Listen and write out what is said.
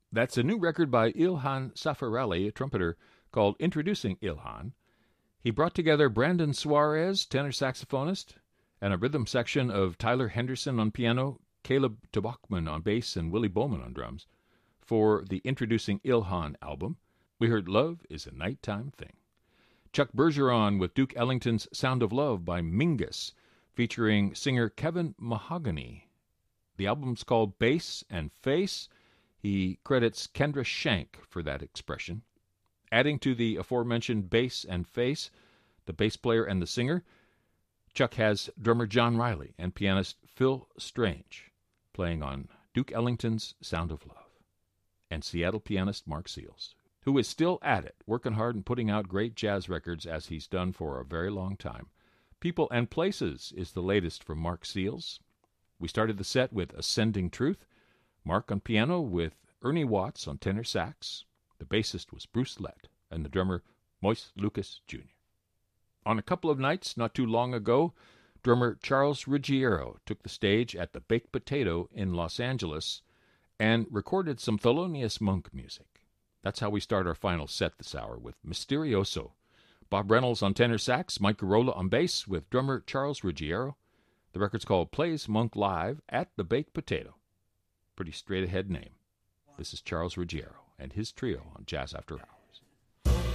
That's a new record by Ilhan Safarelli, a trumpeter, called Introducing Ilhan. He brought together Brandon Suarez, tenor saxophonist, and a rhythm section of Tyler Henderson on piano, Caleb Tabachman on bass, and Willie Bowman on drums for the Introducing Ilhan album. We heard Love is a Nighttime Thing. Chuck Bergeron with Duke Ellington's Sound of Love by Mingus, featuring singer Kevin Mahogany. The album's called Bass and Face. He credits Kendra Shank for that expression. Adding to the aforementioned bass and face, the bass player and the singer, Chuck has drummer John Riley and pianist Phil Strange playing on Duke Ellington's Sound of Love, and Seattle pianist Mark Seals, who is still at it, working hard and putting out great jazz records as he's done for a very long time. People and Places is the latest from Mark Seals. We started the set with Ascending Truth, Mark on piano with Ernie Watts on tenor sax. The bassist was Bruce Lett, and the drummer Moise Lucas Jr. On a couple of nights not too long ago, drummer Charles Ruggiero took the stage at the Baked Potato in Los Angeles and recorded some Thelonious Monk music. That's how we start our final set this hour, with Mysterioso. Bob Reynolds on tenor sax, Mike Garola on bass with drummer Charles Ruggiero. The record's called Plays Monk Live at the Baked Potato. Pretty straight-ahead name. This is Charles Ruggiero and his trio on Jazz After Hours.